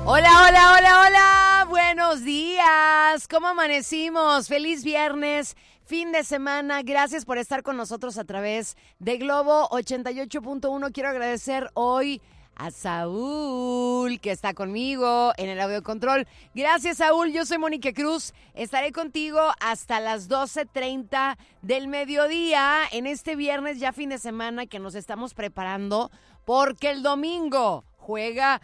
Hola, hola, hola, hola. Buenos días. ¿Cómo amanecimos? Feliz viernes, fin de semana. Gracias por estar con nosotros a través de Globo 88.1. Quiero agradecer hoy a Saúl, que está conmigo en el audio control. Gracias, Saúl. Yo soy Mónica Cruz. Estaré contigo hasta las 12:30 del mediodía en este viernes, ya fin de semana, que nos estamos preparando porque el domingo juega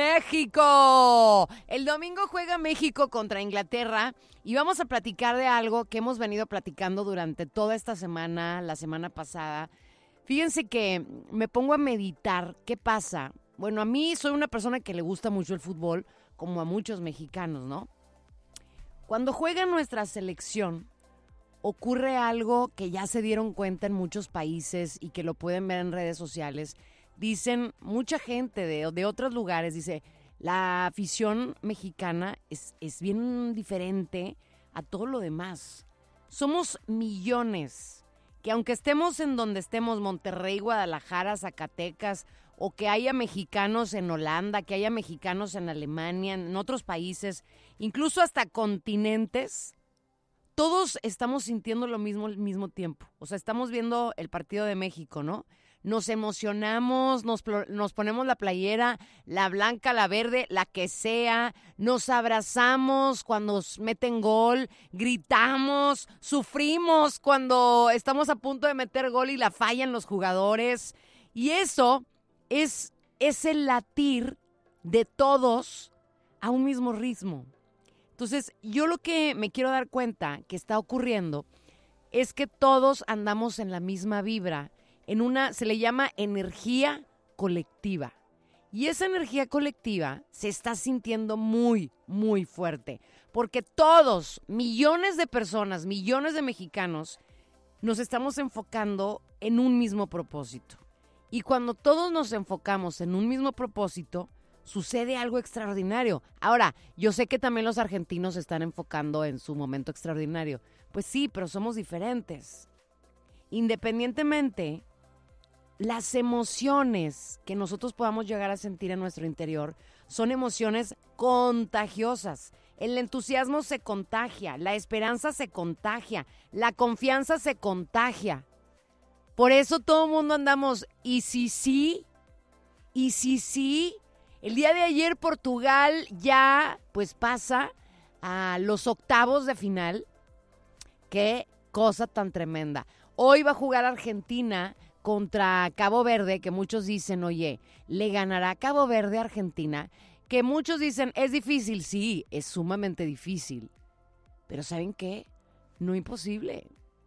México. El domingo juega México contra Inglaterra y vamos a platicar de algo que hemos venido platicando durante toda esta semana, la semana pasada. Fíjense que me pongo a meditar qué pasa. Bueno, a mí soy una persona que le gusta mucho el fútbol, como a muchos mexicanos, ¿no? Cuando juega nuestra selección, ocurre algo que ya se dieron cuenta en muchos países y que lo pueden ver en redes sociales. Dicen, mucha gente de otros lugares, dice, la afición mexicana es bien diferente a todo lo demás. Somos millones, que aunque estemos en donde estemos, Monterrey, Guadalajara, Zacatecas, o que haya mexicanos en Holanda, que haya mexicanos en Alemania, en otros países, incluso hasta continentes, todos estamos sintiendo lo mismo al mismo tiempo. O sea, estamos viendo el partido de México, ¿no? Nos emocionamos, nos ponemos la playera, la blanca, la verde, la que sea, nos abrazamos cuando meten gol, gritamos, sufrimos cuando estamos a punto de meter gol y la fallan los jugadores. Y eso es el latir de todos a un mismo ritmo. Entonces, yo lo que me quiero dar cuenta que está ocurriendo es que todos andamos en la misma vibra, se le llama energía colectiva. Y esa energía colectiva se está sintiendo muy, muy fuerte. Porque todos, millones de personas, millones de mexicanos, nos estamos enfocando en un mismo propósito. Y cuando todos nos enfocamos en un mismo propósito, sucede algo extraordinario. Ahora, yo sé que también los argentinos se están enfocando en su momento extraordinario. Pues sí, pero somos diferentes. Independientemente, las emociones que nosotros podamos llegar a sentir en nuestro interior son emociones contagiosas. El entusiasmo se contagia, la esperanza se contagia, la confianza se contagia. Por eso todo el mundo andamos, ¿y si sí? ¿Y si sí? El día de ayer Portugal ya pues pasa a los octavos de final. Qué cosa tan tremenda. Hoy va a jugar Argentina contra Cabo Verde, que muchos dicen, oye, ¿le ganará Cabo Verde a Argentina? Que muchos dicen, es difícil. Sí, es sumamente difícil. Pero ¿saben qué? No imposible.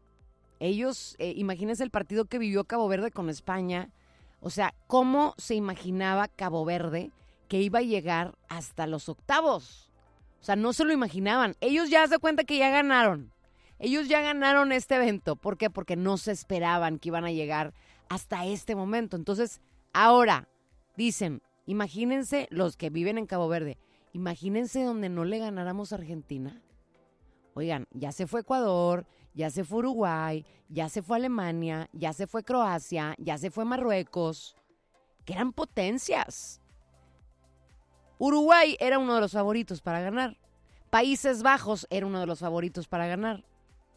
Ellos, imagínense el partido que vivió Cabo Verde con España. O sea, ¿cómo se imaginaba Cabo Verde que iba a llegar hasta los octavos? O sea, no se lo imaginaban. Ellos ya se cuenta que ya ganaron. Ellos ya ganaron este evento. ¿Por qué? Porque no se esperaban que iban a llegar hasta este momento. Entonces, ahora, dicen, imagínense los que viven en Cabo Verde, imagínense donde no le ganáramos a Argentina. Oigan, ya se fue Ecuador, ya se fue Uruguay, ya se fue Alemania, ya se fue Croacia, ya se fue Marruecos, que eran potencias. Uruguay era uno de los favoritos para ganar. Países Bajos era uno de los favoritos para ganar.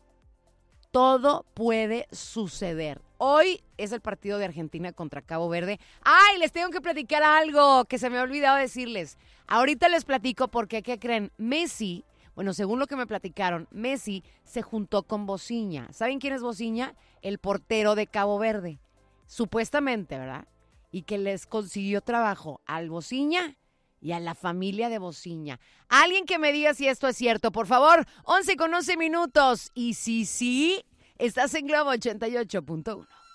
Todo puede suceder. Hoy es el partido de Argentina contra Cabo Verde. ¡Ay! Les tengo que platicar algo que se me ha olvidado decirles. Ahorita les platico porque, ¿qué creen? Messi, bueno, según lo que me platicaron, Messi se juntó con Bociña. ¿Saben quién es Bociña? El portero de Cabo Verde. Supuestamente, ¿verdad? Y que les consiguió trabajo al Bociña y a la familia de Bociña. Alguien que me diga si esto es cierto, por favor. 11:11 minutos. Y si sí, estás en Globo 88.1.